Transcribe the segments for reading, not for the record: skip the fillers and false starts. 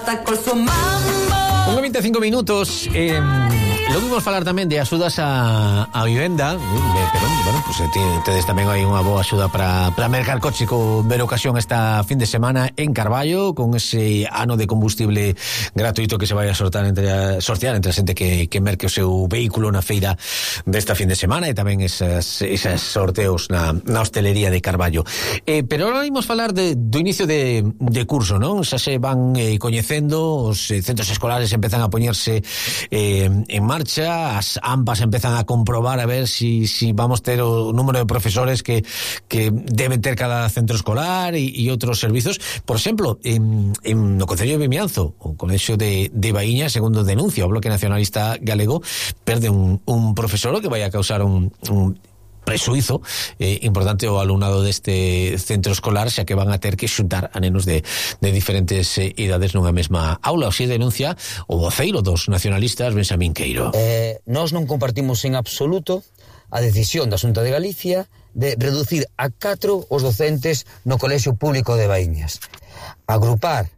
basta col suo mambo. 1:25 minutos. Logo vimos falar tamén de axudas a vivenda, pero, bueno, pues tedes tamén hai unha boa axuda para mercar coche con ver ocasión esta fin de semana en Carballo, con ese ano de combustible gratuito que se vai a sortear entre a xente que merque o seu vehículo na feira desta fin de semana, e tamén esos sorteos na hostelería de Carballo. Pero ahora vimos falar do inicio de curso, non? Xa se van coñecendo, os centros escolares empezan a poñerse en marcha, as AMPAs empezan a comprobar a ver si vamos ter o número de profesores que deben ter cada centro escolar e outros servizos. Por exemplo, no Concello de Vimianzo, o Colexio de Baíña, segundo denuncia o Bloque Nacionalista Galego, perde un profesor que vai a causar un presuizo importante ao alumnado deste centro escolar, xa que van a ter que xuntar a nenos de diferentes idades nunha mesma aula. Así denuncia o voceiro dos nacionalistas, Benxamín Queiro. Nós non compartimos en absoluto a decisión da Xunta de Galicia de reducir a 4 os docentes no Colexio Público de Baíñas. Agrupar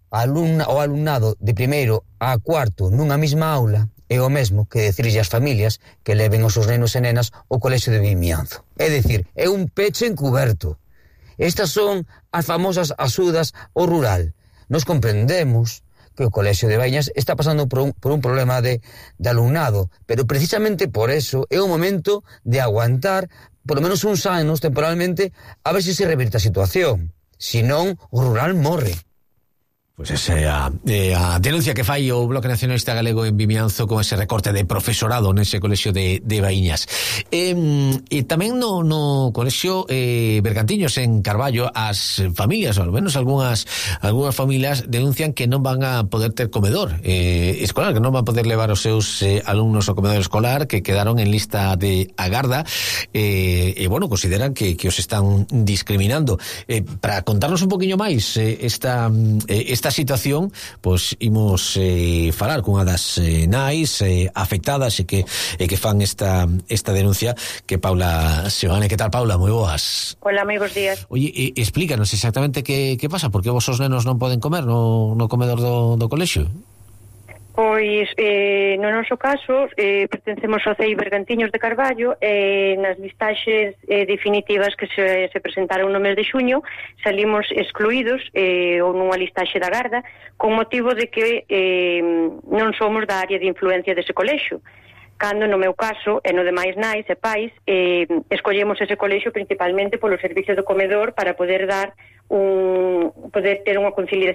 o alumnado de primeiro a cuarto nunha mesma aula é o mesmo que decirlle ás familias que leven os seus nenos e nenas ao Colexio de Vimianzo. É dicir, é un peche encuberto. Estas son as famosas axudas ao rural. Nos comprendemos que o Colexio de Baíñas está pasando por un problema de alumnado, pero precisamente por eso é o momento de aguantar por lo menos uns anos temporalmente a ver se revirte a situación. Si non, o rural morre. Pois esa é a denuncia que fai o Bloque Nacionalista Galego en Vimianzo con ese recorte de profesorado nese colexio de Baíñas. E tamén no colexio Bergantiños en Carballo, as familias, ou ao menos algunhas familias denuncian que non van a poder ter comedor escolar, que non van a poder levar os seus alumnos ao comedor escolar, que quedaron en lista de agarda, e bueno, consideran que os están discriminando. Para contarnos un poquinho máis esta situación, pois imos falar cunha das nais afectadas e que fan esta denuncia, que Paula Seoane. Que tal, Paula? Moi boas. Hola, moi bons días. Oye, explícanos exactamente que pasa, porque vos os nenos non poden comer no comedor do colexio. Pois, no noso caso, pertencemos ao CEI Bergantiños de Carballo, e nas listaxes definitivas que se presentaron no mes de xuño salimos excluídos ou nunha listaxe da garda, con motivo de que non somos da área de influencia dese colexio, cando no meu caso, e no demais nais e pais, escollemos ese colexio principalmente polo servicio do comedor para poder ter unha conciliación